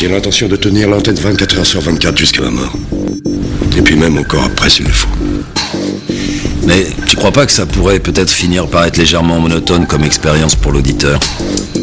qui a l'intention de tenir l'antenne 24 heures sur 24 jusqu'à la mort. Et puis même encore après s'il le faut. Mais tu crois pas que ça pourrait peut-être finir par être légèrement monotone comme expérience pour l'auditeur ?